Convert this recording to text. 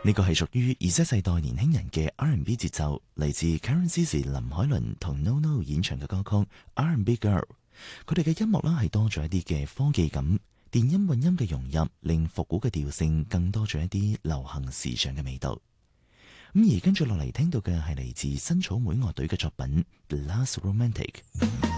呢個係屬於 Z 世代年輕人嘅 R&B 節奏，嚟自 Karen Cici、林海倫同 NoNo 演唱嘅歌曲 R&B Girl。佢哋嘅音樂啦係多咗一啲嘅科技感，電音混音嘅融入，令復古嘅調性更多咗一啲流行時尚嘅味道。咁而跟住落嚟聽到嘅係嚟自新草莓樂隊嘅作品《The Last Romantic》。